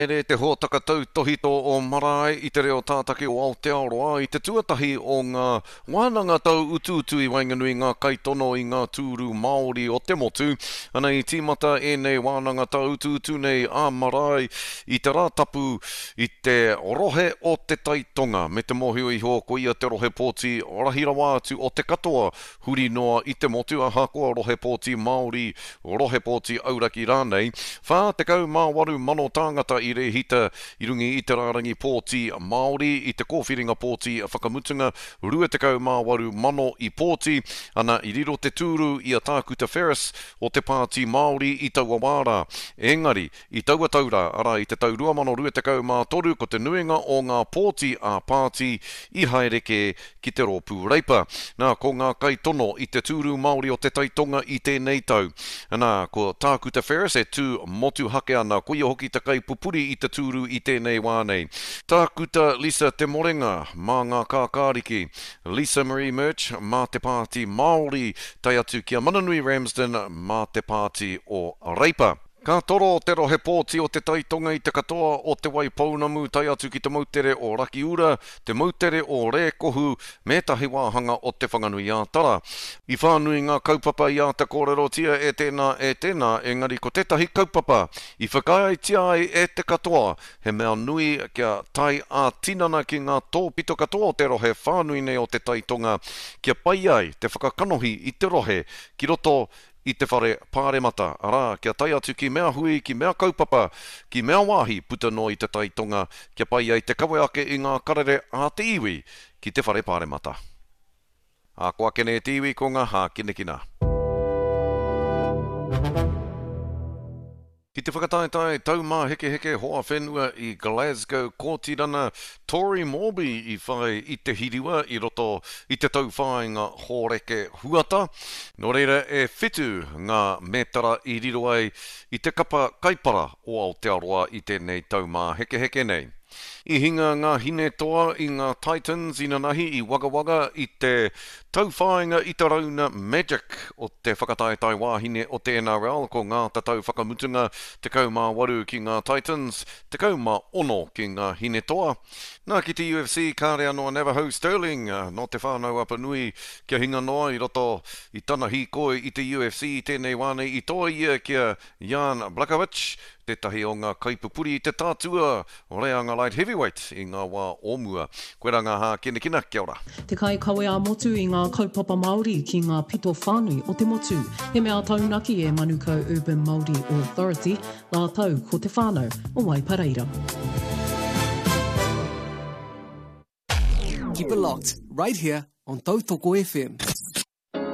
Ere te hōtaka tautohito o marae i te reo tātaki o Aotearoa i te tuatahi o ngā wānanga tau utuutu i wainganui ngā kaitono i ngā tūru Māori o te motu. Ana i tīmata e nei wānanga tau utuutu nei a marae i te rātapu i te rohe o te taitonga. Me te mohio i hoko ia te rohe pōti rahirawa atu o te katoa huri noa i te motu a hakoa rohe pōti Māori, rohe pōti auraki rānei. Whā te kau mā waru mano tāngata i rehita i rungi i te rārangi pōti Māori i te kōwhiringa pōti whakamutunga rua te kau mā waru mano i pōti ana i riro te tūru i a Tākuta Ferris o te pāti Māori i taua wāra. Engari, i taua taura ara i te tau rua mano rua te kau mā toru ko te nuinga o ngā pōti a pāti i haereke ki te rōpū reipa. Nā, ko ngā kaitono i te tūru Māori o te taitonga i tēnei tau. Nā, ko Tākuta Ferris e tū motu hake ana ko ia hoki te kai pupuri i te tūru i tēnei wānei. Tākuta Lisa te morenga mā ngā kākāriki. Lisa Marie Murch mā te pāti Māori tai atu kia Mananui Ramsden mā te pāti o Reipa. Ka toro te rohe pōti o te taitonga i te katoa o te Waipounamu tai atu ki te mautere o Rakiura, te mautere o Rēkohu, me tahi wāhanga o te whanganui ātara. I whānui ngā kaupapa i a te kōrerotia e tēnā, engari ko tētahi kaupapa. I whakaitia ai e te katoa, he mea nui kia tai a tinana ki ngā tōpito katoa o te rohe whānui nei o te taitonga, kia pai ai te whakakanohi i te rohe, ki roto i te whare pāremata, arā, kia tai atu ki mea hui, ki mea kaupapa, ki mea wāhi puta no i te taitonga, kia pai ai te kaweake i ngā karere a te iwi ki te whare pāremata. A koa kene te iwi ko ngā hā kinekina. Ki te whakataetai tau mā heke hoa whenua i Glasgow, ko tirana Tori Morby i whai i te hiriwa i roto i te tau whāinga hōreke huata. Nō reira e whitu ngā metara i riro ai i te kapa kaipara o Aotearoa i tēnei tau mā heke nei. I hinga ngā hine toa i ngā Titans ina nahi i Wagga i te tauwhāinga i te rauna Magic o te whakataetai wāhine o te NRL ko ngā tatau whakamutunga te kaumā waru ki ngā Titans, te kaumā ono ki ngā hine toa. Nā ki te UFC kāre anoa Navajo Sterling, no te whānau apa nui kia hinga noa i roto i tana hīkoi i te UFC i tēnei wānei i toa ia kia Jan Blachowicz, tētahi o ngā kaipupuri i te tātua o reanga light heavyweight i ngā wā omua. Koe rā ngā hā kinekina, kia ora. Te kai kawe a motu i ngā kaupapa Māori ki ngā pito whānui o te motu. He mea taunaki e Manukau Urban Māori Authority, nā tau ko te whānau o Waipareira. Keep it locked, right here on Tautoko FM.